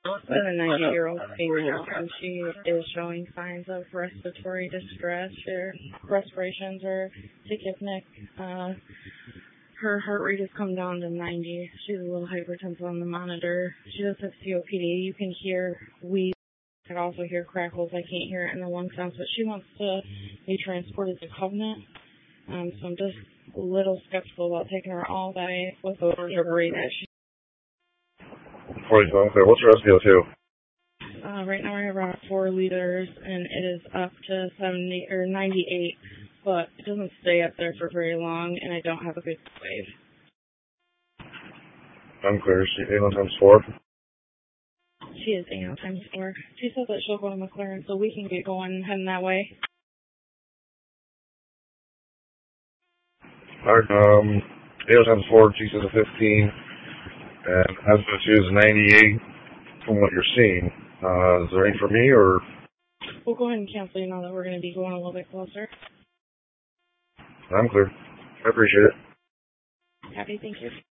with a 90-year-old female, and she is showing signs of respiratory distress. Her respirations are tachypnic. Her heart rate has come down to 90. She's a little hypertensive on the monitor. She does have COPD. You can hear wheeze. I can also hear crackles. I can't hear it in the lung sounds, but she wants to be transported to Covenant. So I'm just a little skeptical about taking her all day with the debris that she. 42, okay. What's your SpO2? Right now I have around 4 liters, and it is up to 70 or 98, but it doesn't stay up there for very long, and I don't have a good wave. Unclear. She 8 times 4? She is 8 times 4. She says that she'll go to McLaren, so we can get going heading that way. Alright, 8 times 4, G says a 15, and SpO2 is 98 from what you're seeing. Is there any for me, or? We'll go ahead and cancel you now that we're going to be going a little bit closer. I'm clear. I appreciate it. Happy, thank you.